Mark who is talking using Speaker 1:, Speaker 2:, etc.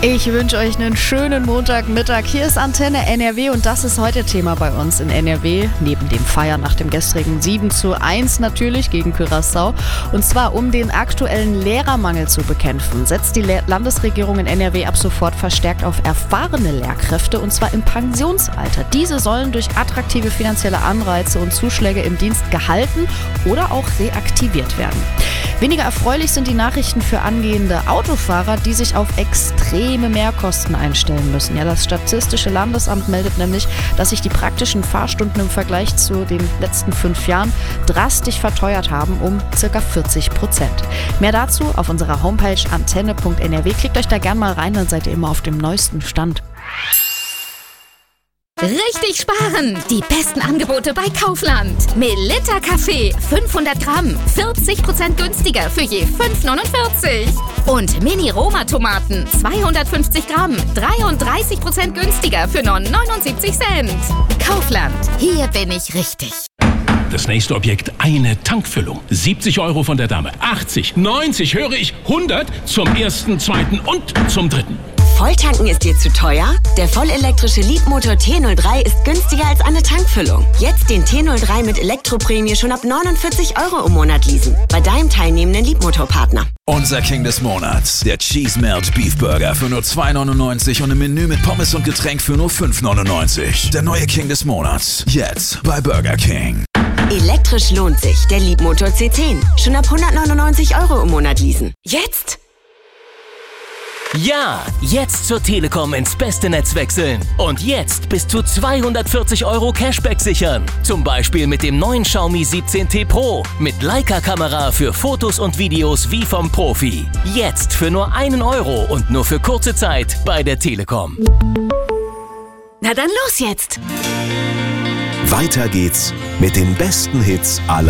Speaker 1: Ich wünsche euch einen schönen Montagmittag. Hier ist Antenne NRW und das ist heute Thema bei uns in NRW. Neben dem Feiern nach dem gestrigen 7:1 natürlich gegen Curaçao. Und zwar um den aktuellen Lehrermangel zu bekämpfen, setzt die Landesregierung in NRW ab sofort verstärkt auf erfahrene Lehrkräfte und zwar im Pensionsalter. Diese sollen durch attraktive finanzielle Anreize und Zuschläge im Dienst gehalten oder auch reaktiviert werden. Weniger erfreulich sind die Nachrichten für angehende Autofahrer, die sich auf extreme Mehrkosten einstellen müssen. Ja, das Statistische Landesamt meldet nämlich, dass sich die praktischen Fahrstunden im Vergleich zu den letzten 5 Jahren drastisch verteuert haben, um ca. 40%. Mehr dazu auf unserer Homepage antenne.nrw. Klickt euch da gern mal rein, dann seid ihr immer auf dem neuesten Stand.
Speaker 2: Richtig sparen! Die besten Angebote bei Kaufland. Melitta Kaffee 500 Gramm, 40% günstiger für je 5,49. Und Mini-Roma-Tomaten 250 Gramm, 33% günstiger für nur 79 Cent. Kaufland, hier bin ich richtig.
Speaker 3: Das nächste Objekt, eine Tankfüllung. 70 € von der Dame, 80, 90, höre ich, 100 zum ersten, zweiten und zum dritten.
Speaker 4: Volltanken ist dir zu teuer? Der vollelektrische Leapmotor T03 ist günstiger als eine Tankfüllung. Jetzt den T03 mit Elektroprämie schon ab 49 € im Monat leasen. Bei deinem teilnehmenden Leapmotor-Partner.
Speaker 5: Unser King des Monats, der Cheese Melt Beef Burger für nur 2,99 und im Menü mit Pommes und Getränk für nur 5,99. Der neue King des Monats, jetzt bei Burger King.
Speaker 4: Elektrisch lohnt sich, der Leapmotor C10. Schon ab 199 € im Monat leasen. Jetzt!
Speaker 6: Ja, jetzt zur Telekom ins beste Netz wechseln. Und jetzt bis zu 240 € Cashback sichern. Zum Beispiel mit dem neuen Xiaomi 17T Pro. Mit Leica-Kamera für Fotos und Videos wie vom Profi. Jetzt für nur 1 € und nur für kurze Zeit bei der Telekom.
Speaker 4: Na dann los jetzt!
Speaker 7: Weiter geht's mit den besten Hits aller